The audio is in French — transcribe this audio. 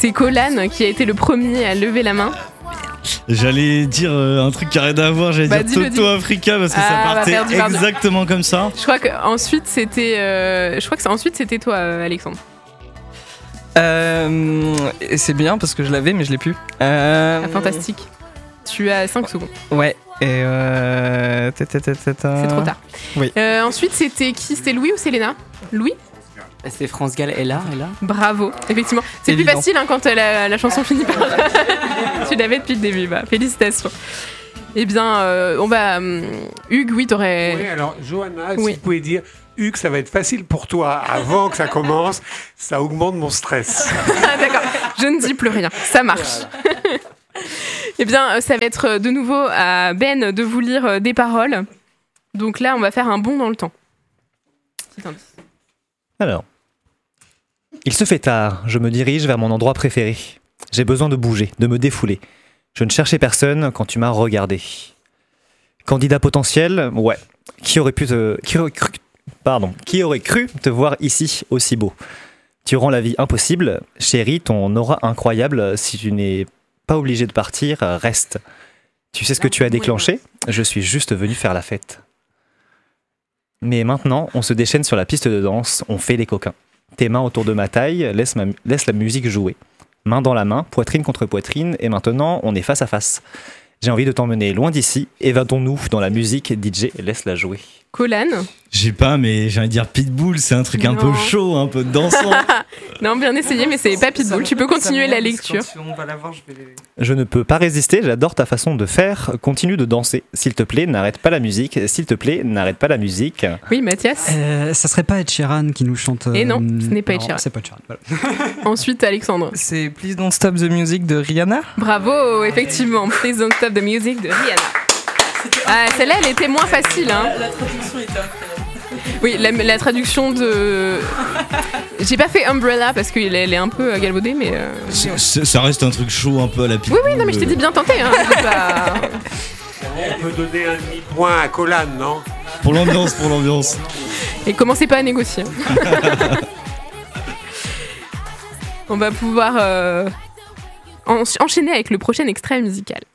C'est Colan qui a été le premier à lever la main. J'allais dire un truc qui a rien à voir, j'allais dire dis-le, Toto Africa parce que ça partait exactement comme ça. Je crois qu'ensuite c'était toi, Alexandre. C'est bien parce que je l'avais mais je l'ai plus. Fantastique. Tu as 5 secondes. Ouais. Et c'est trop tard. Oui. Ensuite c'était qui? C'était Louis ou Selena? Louis? C'est France Gall, elle là. Bravo, effectivement. C'est Évident. plus facile quand la chanson finit par... Tu l'avais depuis le début, félicitations. Eh bien, on va... Hugues, oui, t'aurais... Oui, alors, Johanna, si vous pouvez dire, Hugues, ça va être facile pour toi avant que ça commence, ça augmente mon stress. D'accord, je ne dis plus rien, ça marche. Eh bien, ça va être de nouveau à Ben de vous lire des paroles. Donc là, on va faire un bond dans le temps. Petit indice. Alors, il se fait tard, je me dirige vers mon endroit préféré. J'ai besoin de bouger, de me défouler. Je ne cherchais personne quand tu m'as regardé. Candidat potentiel, ouais. Qui aurait cru te voir ici aussi beau? Tu rends la vie impossible. Chérie, ton aura incroyable. Si tu n'es pas obligé de partir, reste. Tu sais ce que tu as déclenché? Je suis juste venu faire la fête. Mais maintenant, on se déchaîne sur la piste de danse, on fait les coquins. Tes mains autour de ma taille, laisse la musique jouer. Main dans la main, poitrine contre poitrine, et maintenant, on est face à face. J'ai envie de t'emmener loin d'ici, évadons-nous dans la musique, DJ, laisse-la jouer. Colan? J'ai pas, mais j'ai envie de dire Pitbull, c'est un truc un peu chaud, un peu dansant. Non, bien essayé, mais c'est pas Pitbull. Tu peux continuer la lecture. On va la voir, Je ne peux pas résister, j'adore ta façon de faire. Continue de danser. S'il te plaît, n'arrête pas la musique. S'il te plaît, n'arrête pas la musique. Oui, Mathias? Ça serait pas Ed Sheeran qui nous chante. Et non, ce n'est pas Ed Sheeran. C'est pas Ed Sheeran. Voilà. Ensuite, Alexandre. C'est Please Don't Stop the Music de Rihanna. Bravo, effectivement. Please Don't Stop the Music de Rihanna. Ah, celle-là, elle était moins facile. Hein. La traduction était incroyable. Oui, la traduction de... J'ai pas fait Umbrella parce qu'elle est un peu galvaudée, mais... Ça reste un truc chaud un peu à la Pitbull. Oui, non, mais je t'ai dit bien tenté. Hein. On peut donner un demi-point à Colan, non? Pour l'ambiance. Et commencez pas à négocier. On va pouvoir enchaîner avec le prochain extrait musical.